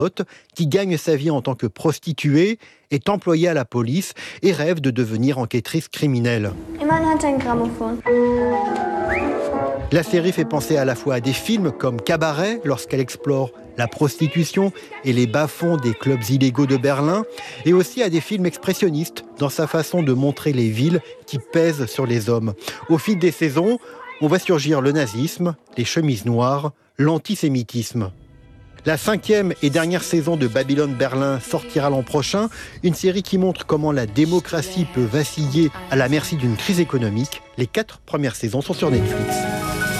qui gagne sa vie en tant que prostituée, est employée à la police et rêve de devenir enquêtrice criminelle. La série fait penser à la fois à des films comme Cabaret, lorsqu'elle explore la prostitution et les bas-fonds des clubs illégaux de Berlin, et aussi à des films expressionnistes dans sa façon de montrer les villes qui pèsent sur les hommes. Au fil des saisons, on voit surgir le nazisme, les chemises noires, l'antisémitisme. La 5e et dernière saison de Babylone Berlin sortira l'an prochain, une série qui montre comment la démocratie peut vaciller à la merci d'une crise économique. Les 4 premières saisons sont sur Netflix.